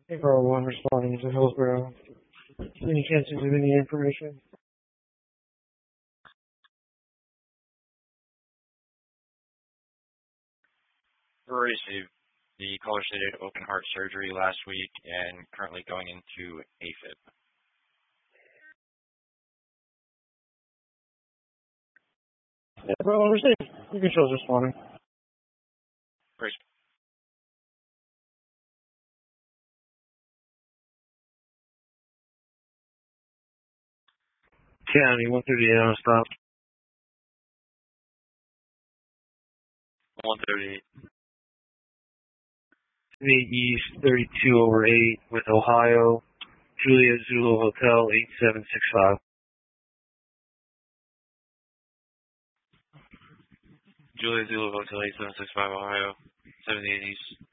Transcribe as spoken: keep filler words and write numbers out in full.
April one responding to Hillsborough. Any chances of any information? We received the caller stated open heart surgery last week and currently going into AFib. April one received. You can show us responding. Great. County one thirty-eight on stop. one thirty-eight. eight East thirty-two over eight with Ohio. Juliet Zulu Hotel eight seven six five. Juliet Zulu Hotel eight seven six five, Ohio. seventy-eight East.